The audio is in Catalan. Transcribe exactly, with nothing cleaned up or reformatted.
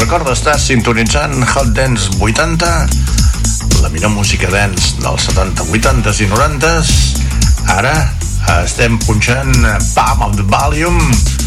recorda, estàs sintonitzant Hot Dance vuitanta, la millor música dance dels setanta, vuitanta i noranta. Ara estem punxant Palm of the Volume